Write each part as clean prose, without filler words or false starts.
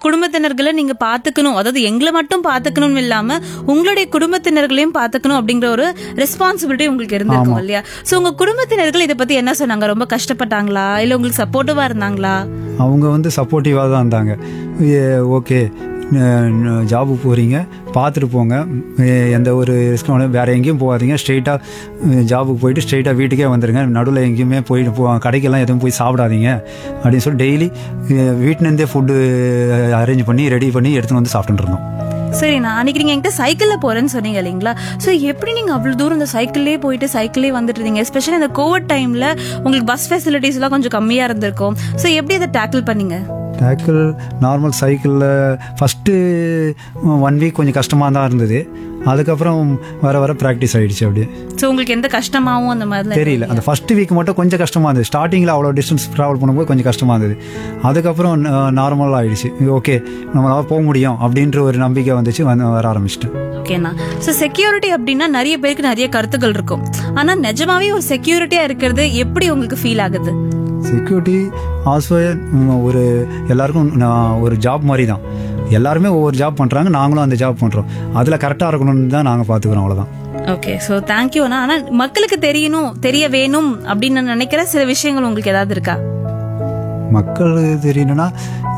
குடும்பத்தினர்களை நீங்க பாத்துக்கணும், அதாவது எங்களை மட்டும் பாத்துக்கணும் இல்லாம உங்களுடைய குடும்பத்தினர்களையும் பாத்துக்கணும் அப்படிங்கிற ஒரு ரெஸ்பான்சிபிலிட்டி உங்களுக்கு இருந்திருக்கும் இல்லையா? சோ உங்க குடும்பத்தினர்கள் இதை பத்தி என்ன சொன்னாங்க? ரொம்ப கஷ்டப்பட்டாங்களா இல்ல உங்களுக்கு சப்போர்ட்டிவா இருந்தாங்களா? அவங்க வந்து சப்போர்ட்டிவாக தான் இருந்தாங்க. ஓகே, ஜாபுக்கு போகிறீங்க, பார்த்துட்டு போங்க, எந்த ஒரு ரிஸ்க்கும் வேறு எங்கேயும் போகாதீங்க, ஸ்ட்ரெயிட்டாக ஜாபுக்கு போயிட்டு ஸ்ட்ரெயிட்டாக வீட்டுக்கே வந்துடுங்க, நடுவில் எங்கேயுமே போயிட்டு கடைக்கெல்லாம் எதுவும் போய் சாப்பிடாதீங்க அப்படின்னு சொல்லி டெய்லி வீட்டிலேருந்தே ஃபுட்டு அரேஞ்ச் பண்ணி ரெடி பண்ணி எடுத்துகிட்டு வந்து சாப்பிட்டுட்டு இருந்தோம். சரிண்ணா, அன்னைக்கு நீங்க என்கிட்ட சைக்கிள்ல போறேன்னு சொன்னீங்க இல்லைங்களா? சோ எப்படி நீங்க அவ்வளவு தூரம் இந்த சைக்கிள்லயே போயிட்டு சைக்கிள்லயே வந்துட்டு இருந்தீங்க? எஸ்பெஷலி இந்த கோவிட் டைம்ல உங்களுக்கு பஸ் ஃபெசிலிட்டிஸ் எல்லாம் கொஞ்சம் கம்மியா இருந்திருக்கும். சோ எப்படி அதை டேக்கிள் பண்ணீங்க? டேக்கிள் நார்மல் சைக்கிளில் ஃபஸ்ட்டு 1 வீக் கொஞ்சம் கஷ்டமாக தான் இருந்தது. அதுக்கப்புறம் வர வர ப்ராக்டிஸ் ஆகிடுச்சு. அப்படியே ஸோ உங்களுக்கு எந்த கஷ்டமாகவும் அந்த மாதிரி தெரியல. அந்த ஃபர்ஸ்ட் வீக் மட்டும் கொஞ்சம் கஷ்டமாக இருந்தது. ஸ்டார்டிங்கில் அவ்வளோ டிஸ்டன்ஸ் ட்ராவல் பண்ணும்போது கொஞ்சம் கஷ்டமாக இருந்தது. அதுக்கப்புறம் நார்மலாக ஆகிடுச்சு. ஓகே, நம்மளால் போக முடியும் அப்படின்ற ஒரு நம்பிக்கை வந்துச்சு, வர ஆரம்பிச்சிட்டேன். ஓகேண்ணா. ஸோ செக்யூரிட்டி அப்படின்னா நிறைய பேருக்கு நிறைய கருத்துக்கள் இருக்கும். ஆனால் நிஜமாவே ஒரு செக்யூரிட்டியாக இருக்கிறது எப்படி உங்களுக்கு ஃபீல் ஆகுது? செக்யூரிட்டி ஆல்சோ ஒரு எல்லாருக்கும் ஒரு ஜாப் மாதிரி தான். எல்லாருமே ஒவ்வொரு ஜாப் பண்ணுறாங்க, நாங்களும் அந்த ஜாப் பண்ணுறோம். அதில் கரெக்டாக இருக்கணும்னு தான் நாங்கள் பார்த்துக்குறோம், அவ்வளோதான். ஓகே, ஸோ தேங்க்யூண்ணா. ஆனால் மக்களுக்கு தெரிய வேணும் அப்படின்னு நான் நினைக்கிற சில விஷயங்கள் உங்களுக்கு ஏதாவது இருக்கா? மக்களுக்கு தெரியணும்னா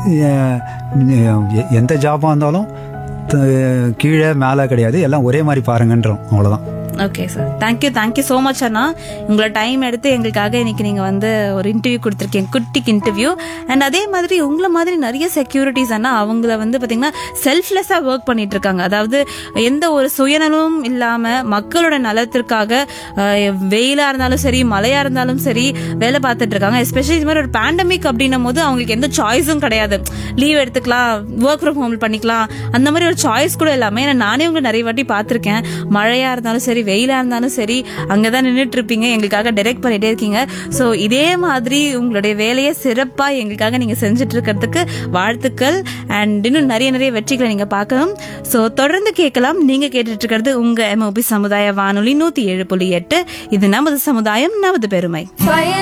எந்த ஜாபாக இருந்தாலும் கீழே மேலே கிடையாது, எல்லாம் ஒரே மாதிரி பாருங்கன்றோம், அவ்வளோதான். Okay sir, thank you so much அண்ணா. உங்களை டைம் எடுத்து எங்களுக்காக இன்னைக்கு நீங்கள் வந்து ஒரு இன்டர்வியூ கொடுத்துருக்கீங்க, குட்டிக் இன்டர்வியூ. அண்ட் அதே மாதிரி உங்களை மாதிரி நிறைய செக்யூரிட்டிஸ் அண்ணா அவங்கள வந்து பார்த்தீங்கன்னா செல்ஃப்லெஸ்ஸாக ஒர்க் பண்ணிட்டு இருக்காங்க. அதாவது எந்த ஒரு சுயநலமும் இல்லாமல் மக்களோட நலத்திற்காக வெயிலாக இருந்தாலும் சரி மழையாக இருந்தாலும் சரி வேலை பார்த்துட்டு இருக்காங்க. எஸ்பெஷலி இது மாதிரி ஒரு பேண்டமிக் அப்படின்னும் போது அவங்களுக்கு எந்த சாய்ஸும் கிடையாது. லீவ் எடுத்துக்கலாம், ஒர்க் ஃப்ரம் ஹோம் பண்ணிக்கலாம், அந்த மாதிரி ஒரு சாய்ஸ் கூட இல்லாமல். ஏன்னா நானே உங்களை நிறைய வாட்டி பார்த்துருக்கேன், மழையாக இருந்தாலும் சரி வெயிலா இருந்தாலும் சரி அங்கதான் நின்றுட்டு இருப்பீங்க, எங்களுக்காக டைரக்ட் பண்ணிட்டே இருக்கீங்க. சோ இதே மாதிரி உங்களுடைய வேலையை சிறப்பா எங்களுக்காக நீங்க செஞ்சுட்டு இருக்கிறதுக்கு வாழ்த்துக்கள். அண்ட் இன்னும் நிறைய வெற்றிகளை நீங்க பார்க்கணும். சோ தொடர்ந்து கேட்கலாம். நீங்க கேட்டுட்டு இருக்கிறது உங்க MOP சமுதாய வானொலி 107.8. இது நமது சமுதாயம், நமது பெருமை.